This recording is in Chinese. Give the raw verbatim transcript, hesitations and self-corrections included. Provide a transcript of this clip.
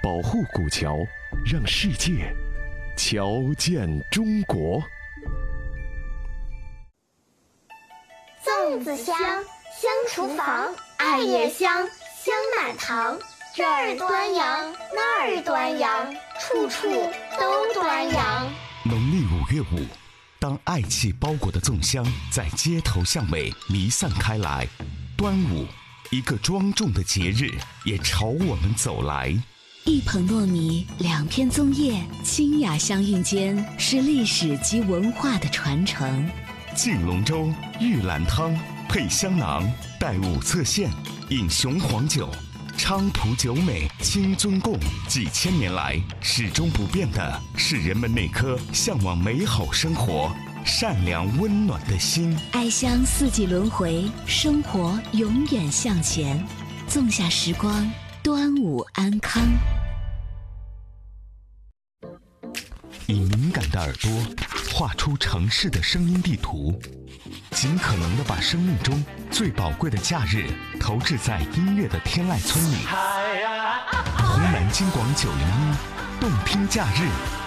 保护古桥，让世界瞧见中国。 粽子香，香厨房，爱也香，香满堂。这儿端阳，那儿端阳，处处都端阳。 农历五月五，当爱气包裹的粽香在街头巷尾弥散开来，端午，一个庄重的节日也朝我们走来。 一捧糯米，两片粽叶，清雅相映间是历史及文化的传承。 敬龙舟，玉兰汤，配香囊，带五色线，饮雄黄酒，菖蒲酒美，清尊贡。几千年来，始终不变的是人们那颗向往美好生活、善良温暖的心。 爱香四季轮回，生活永远向前。粽下时光，端午安康。 以敏感的耳朵画出城市的声音地图，尽可能地把生命中最宝贵的假日投掷在音乐的天籁村里。湖南金广九零一，动听假日。